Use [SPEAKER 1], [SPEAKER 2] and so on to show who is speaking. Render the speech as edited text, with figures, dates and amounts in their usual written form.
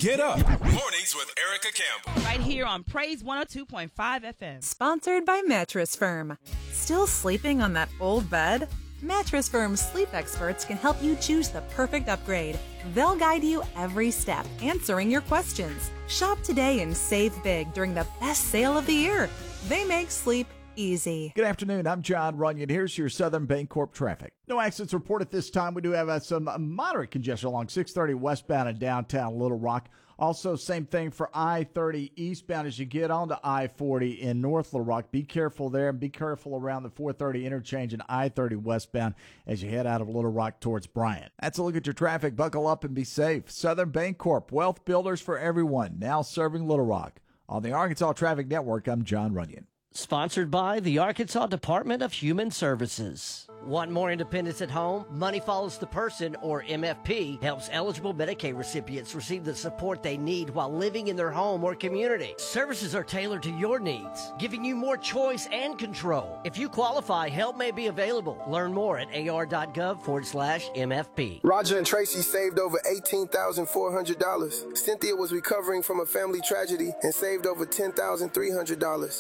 [SPEAKER 1] Get up. Mornings with Erica Campbell.
[SPEAKER 2] Right here on Praise 102.5 FM.
[SPEAKER 3] Sponsored by Mattress Firm. Still sleeping on that old bed? Mattress Firm's sleep experts can help you choose the perfect upgrade. They'll guide you every step, answering your questions. Shop today and save big during the best sale of the year. They make sleep easy.
[SPEAKER 4] Good afternoon. I'm John Runyon. Here's your Southern Bancorp traffic. No accidents reported this time. We do have some moderate congestion along 630 westbound in downtown Little Rock. Also, same thing for I-30 eastbound as you get onto I-40 in North Little Rock. Be careful there and be careful around the 430 interchange and I-30 westbound as you head out of Little Rock towards Bryant. That's a look at your traffic. Buckle up and be safe. Southern Bancorp, wealth builders for everyone, now serving Little Rock. On the Arkansas Traffic Network, I'm John Runyon.
[SPEAKER 5] Sponsored by the Arkansas Department of Human Services. Want more independence at home? Money Follows the Person, or MFP, helps eligible Medicaid recipients receive the support they need while living in their home or community. Services are tailored to your needs, giving you more choice and control. If you qualify, help may be available. Learn more at ar.gov/MFP.
[SPEAKER 6] Roger and Tracy saved over $18,400. Cynthia was recovering from a family tragedy and saved over $10,300.